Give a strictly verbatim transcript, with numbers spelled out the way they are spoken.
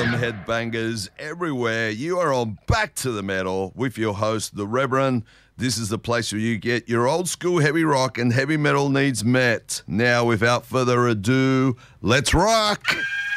them headbangers everywhere. You are on Back to the Metal with your host, The Reverend. This is the place where you get your old school heavy rock and heavy metal needs met. Now, without further ado, let's rock!